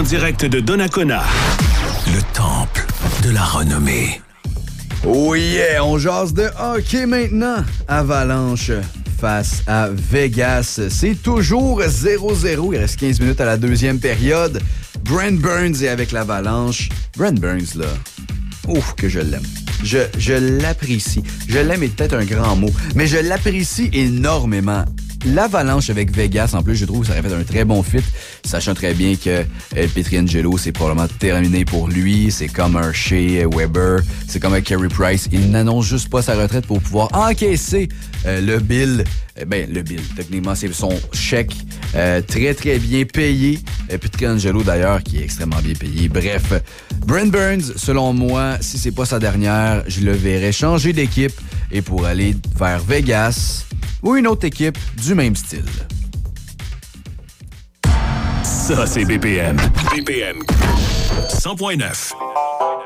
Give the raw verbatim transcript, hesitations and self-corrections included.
en direct de Donnacona. Le temple de la renommée. Oh yeah, on jase de hockey maintenant. Avalanche face à Vegas. C'est toujours zéro zéro. Il reste quinze minutes à la deuxième période. Brent Burns est avec l'Avalanche. Brent Burns, là, ouf, que je l'aime. Je, je l'apprécie. Je l'aime est peut-être un grand mot, mais je l'apprécie énormément. L'Avalanche avec Vegas, en plus, je trouve que ça aurait fait un très bon fit, sachant très bien que euh, Pietrangelo, c'est probablement terminé pour lui. C'est comme un Shea Weber, c'est comme un Carey Price. Il n'annonce juste pas sa retraite pour pouvoir encaisser euh, le bill. Euh, ben, le bill, techniquement, c'est son chèque euh, très, très bien payé. Euh, Pietrangelo, d'ailleurs, qui est extrêmement bien payé. Bref, Brent Burns, selon moi, si c'est pas sa dernière, je le verrais changer d'équipe et pour aller vers Vegas ou une autre équipe du même style. Ça, c'est B P M. B P M cent point neuf.